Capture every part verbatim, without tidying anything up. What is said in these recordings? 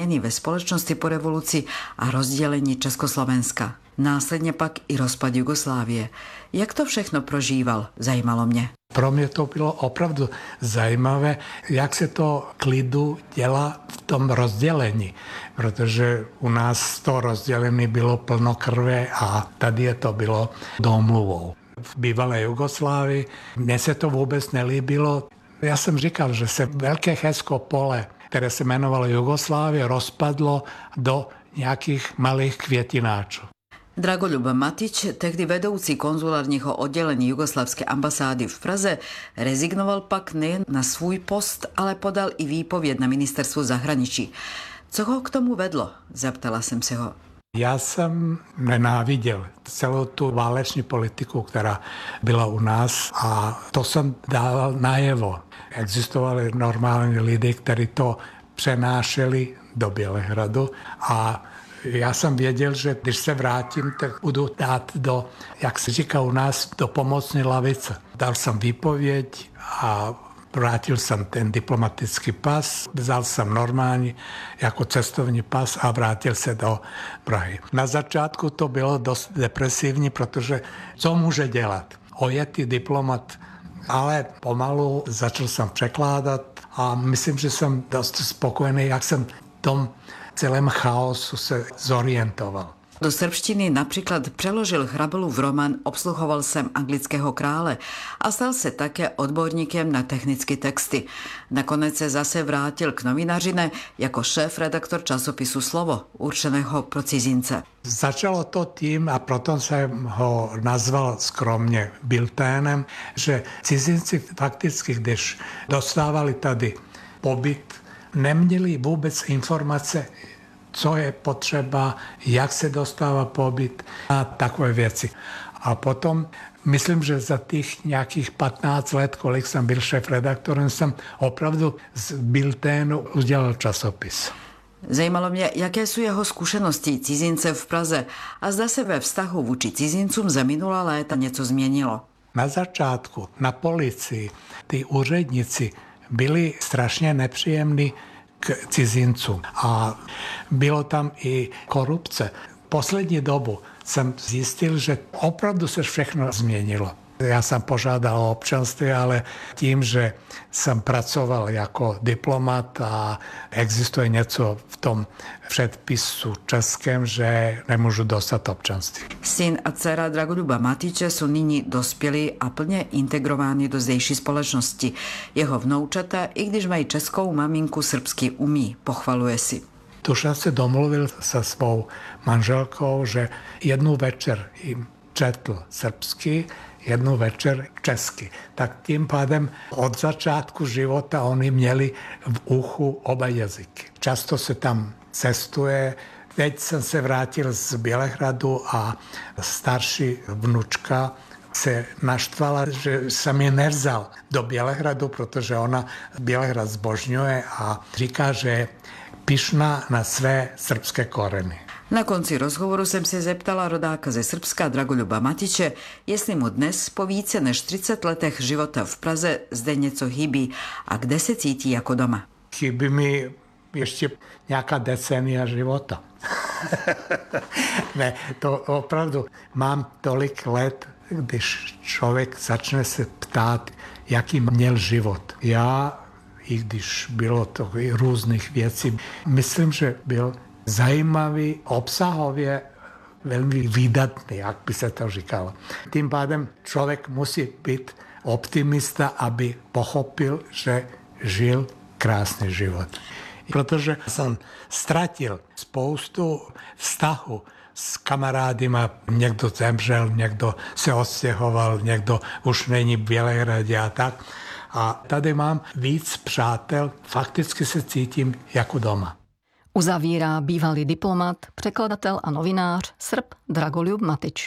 ve společnosti po revoluci a rozdělení Československa. Následně pak i rozpad Jugoslávie. Jak to všechno prožíval, zajímalo mě. Pro mě to bylo opravdu zajímavé, jak se to klidu dělá v tom rozdělení, protože u nás to rozdělení bylo plno krve a tady je to bylo domluvou. V bývalé Jugoslávii mně se to vůbec nelíbilo. Já jsem říkal, že se velké Chesko pole, které se jmenovalo Jugoslávie, rozpadlo do nějakých malých květináčů. Dragoljub Matić, tehdy vedoucí konzulárního oddělení jugoslavské ambasády v Praze, rezignoval pak nejen na svůj post, ale podal i výpověď na ministerstvo zahraničí. Co ho k tomu vedlo? Zeptala jsem se ho. Já jsem nenáviděl celou tu váleční politiku, která byla u nás a to jsem dával najevo. Existovali normální lidi, kteří to přenášeli do Bělehradu a já jsem věděl, že když se vrátím, tak budu dát do, jak se říká u nás, do pomocné lavice. Dal jsem výpověď a vrátil jsem ten diplomatický pas, vzal jsem normální jako cestovní pas a vrátil se do Prahy. Na začátku to bylo dost depresivní, protože co může dělat? Ojetý diplomat, ale pomalu začal jsem překládat a myslím, že jsem dost spokojený, jak jsem v tom celém chaosu se zorientoval. Do srbštiny například přeložil Hrabelův román Obsluhoval jsem anglického krále a stal se také odborníkem na technické texty. Nakonec se zase vrátil k novinařině jako šéf-redaktor časopisu Slovo, určeného pro cizince. Začalo to tím, a proto jsem ho nazval skromně bilténem, že cizinci fakticky, když dostávali tady pobyt, neměli vůbec informace, co je potřeba, jak se dostává pobyt a takové věci. A potom, myslím, že za těch nějakých patnáct let, kolik jsem byl šéf-redaktorem, jsem opravdu z bilténu udělal časopis. Zajímalo mě, jaké jsou jeho zkušenosti cizince v Praze a zda se ve vztahu vůči cizincům za minulá léta něco změnilo. Na začátku na policii ty úředníci byli strašně nepříjemní k cizincům a bylo tam i korupce. Poslední dobu jsem zjistil, že opravdu se všechno změnilo. Já jsem požádal o občanství, ale tím, že jsem pracoval jako diplomat a existuje něco v tom předpisu českém, že nemůžu dostat občanství. Syn a dcera Dragoljuba Matiće jsou nyní dospělí a plně integrováni do zdejší společnosti. Jeho vnoučata, i když mají českou maminku, srbsky umí, pochvaluje si. Tuž jsem se domluvil se svou manželkou, že jednu večer jim četl srbsky, jednu večer česky. Tak tím pádem od začátku života oni měli v uchu oba jazyky. Často se tam cestuje. Teď jsem se vrátil z Bělehradu a starší vnučka se naštvala, že jsem je nevzal do Bělehradu, protože ona Bělehrad zbožňuje a říká, že je pyšná na své srbské koreny. Na konci rozhovoru jsem se zeptala rodáka ze Srbska Dragoljuba Matiće, jestli mu dnes po více než třicet letech života v Praze zde něco chybí a kde se cítí jako doma. Chybí mi ještě nějaká decenia života. Ne, to opravdu mám tolik let, když člověk začne se ptát, jaký měl život. Já, i když bylo to i různých věcí, myslím, že byl zajímavý, obsahově velmi výdatný, jak by se to říkalo. Tím pádem člověk musí být optimista, aby pochopil, že žil krásný život. Protože jsem ztratil spoustu vztahu s kamarádima. Někdo zemřel, někdo se odstěhoval, někdo už není v Bělehradě a tak. A tady mám víc přátel, fakticky se cítím jako doma. Uzavírá bývalý diplomat, překladatel a novinář Srb Dragoljub Matić.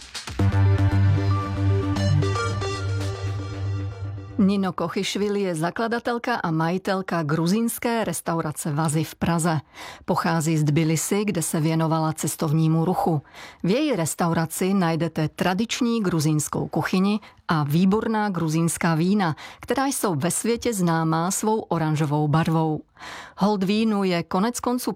Nino Kochišvili je zakladatelka a majitelka gruzínské restaurace Vazy v Praze. Pochází z Tbilisi, kde se věnovala cestovnímu ruchu. V její restauraci najdete tradiční gruzínskou kuchyni a výborná gruzínská vína, která jsou ve světě známá svou oranžovou barvou. Hold vínu je konec konců